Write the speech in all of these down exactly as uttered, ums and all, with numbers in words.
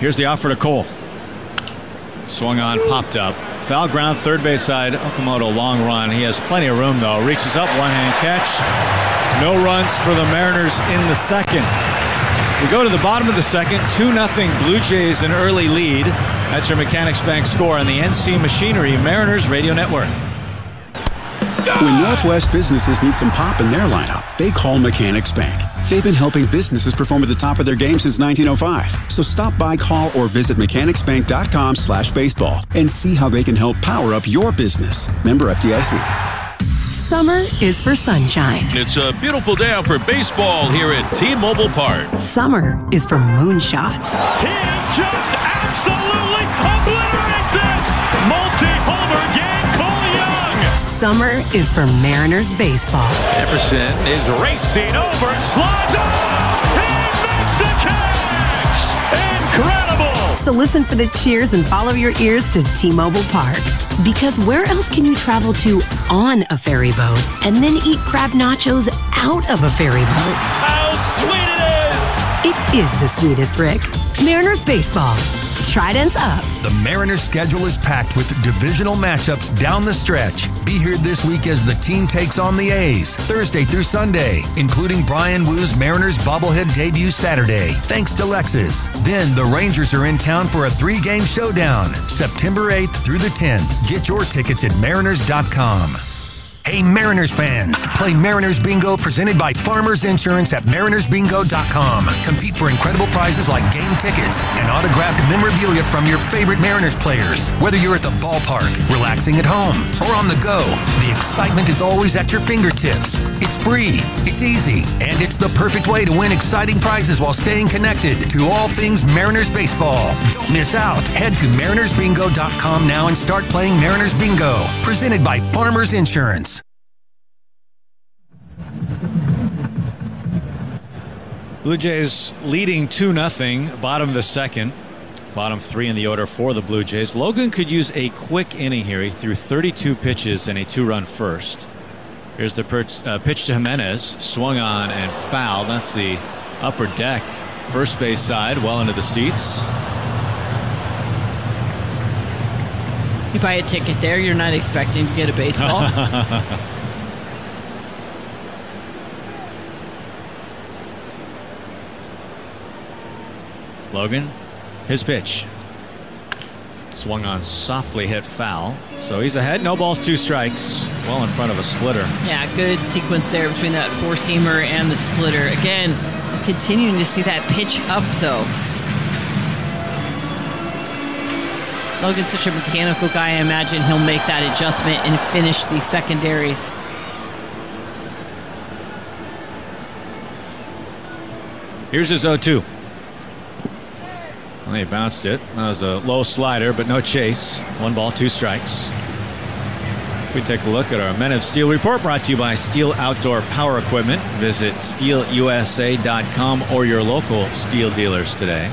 Here's the offer to Cole. Swung on, popped up. Foul ground, third base side. Okamoto, long run. He has plenty of room, though. Reaches up, one-hand catch. No runs for the Mariners in the second. We go to the bottom of the second. two nothing Blue Jays, an early lead. That's your Mechanics Bank score on the N C Machinery Mariners Radio Network. When Northwest businesses need some pop in their lineup, they call Mechanics Bank. They've been helping businesses perform at the top of their game since nineteen oh five. So stop by, call, or visit mechanicsbank.com slash baseball and see how they can help power up your business. Member F D I C. Summer is for sunshine. It's a beautiful day out for baseball here at T-Mobile Park. Summer is for moonshots. He just absolutely obliterates this! Multi-homer game, Cole Young! Summer is for Mariners baseball. Emerson is racing over, slides up! He makes the catch! Incredible! So listen for the cheers and follow your ears to T-Mobile Park. Because where else can you travel to on a ferry boat and then eat crab nachos out of a ferry boat? How sweet it is! It is the sweetest, Rick. Mariners baseball. Tridents up. The Mariners' schedule is packed with divisional matchups down the stretch. Be here this week as the team takes on the A's, Thursday through Sunday, including Brian Woo's Mariners bobblehead debut Saturday, thanks to Lexus. Then the Rangers are in town for a three-game showdown, September eighth through the tenth. Get your tickets at mariners dot com. Hey Mariners fans, play Mariners Bingo presented by Farmers Insurance at mariners bingo dot com. Compete for incredible prizes like game tickets and autographed memorabilia from your favorite Mariners players. Whether you're at the ballpark, relaxing at home, or on the go, the excitement is always at your fingertips. It's free, it's easy, and it's the perfect way to win exciting prizes while staying connected to all things Mariners baseball. Don't miss out. Head to mariners bingo dot com now and start playing Mariners Bingo, presented by Farmers Insurance. Blue Jays leading two nothing, bottom of the second. Bottom three in the order for the Blue Jays. Logan could use a quick inning here. He threw thirty-two pitches in a two-run first. Here's the per- uh, pitch to Jimenez. Swung on and fouled. That's the upper deck. First base side, well into the seats. You buy a ticket there, you're not expecting to get a baseball. Logan, his pitch. Swung on, softly hit foul. So he's ahead. No balls, two strikes. Well in front of a splitter. Yeah, good sequence there between that four-seamer and the splitter. Again, continuing to see that pitch up, though. Logan's such a mechanical guy. I imagine he'll make that adjustment and finish the secondaries. Here's his oh two. Well, he bounced it. That was a low slider, but no chase. One ball, two strikes. We take a look at our Men of Steel report, brought to you by Steel Outdoor Power Equipment. Visit steel u s a dot com or your local steel dealers today.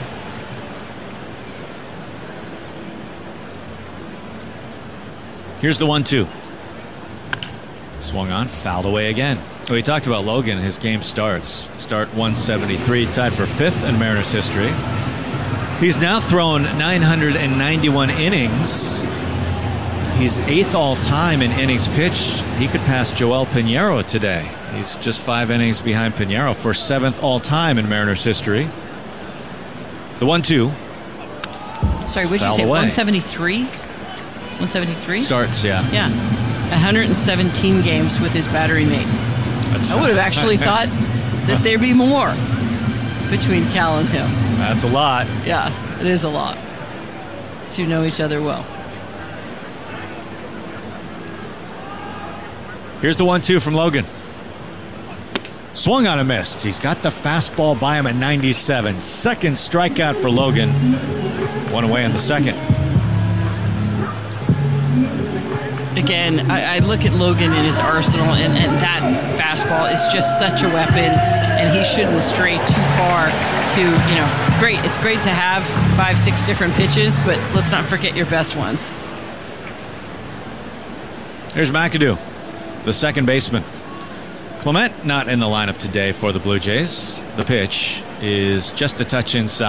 Here's the one two. Swung on, fouled away again. We talked about Logan. His game starts. Start one seventy-three, tied for fifth in Mariners history. He's now thrown nine hundred ninety-one innings. He's eighth all-time in innings pitched. He could pass Joel Pinheiro today. He's just five innings behind Pinheiro for seventh all-time in Mariners history. The one two. Sorry, what did you say? Away. one seventy-three? one seventy-three? Starts, yeah. Yeah. one hundred seventeen games with his battery mate. That's I would have actually thought that there'd be more between Cal and him. That's a lot. Yeah, it is a lot. These two know each other well. Here's the one two from Logan. Swung on and missed. He's got the fastball by him at ninety-seven. Second strikeout for Logan. One away in the second. Again, I, I look at Logan in his arsenal, and, and that fastball is just such a weapon, and he shouldn't stray too far to, you know, great. It's great to have five, six different pitches, but let's not forget your best ones. Here's McAdoo, the second baseman. Clement not in the lineup today for the Blue Jays. The pitch is just a touch inside.